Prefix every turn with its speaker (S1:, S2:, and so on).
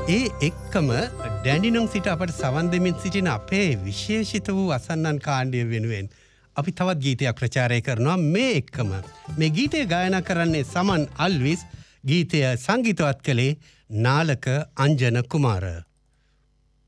S1: ඒ එක්කම ඩැන්ඩිනොන් සිට අපට සවන් දෙමින් සිටින අපේ විශේෂිත වූ අසන්නන් කාණ්ඩය වෙනුවෙන් අපි තවත් ගීතයක් ප්‍රචාරය කරනවා මේ එක්කම. මේ ගීතය ගායනා කරන්නේ සමන් අල්විස්, ගීතය සංගීතවත් කළේ නාලක අංජන කුමාර.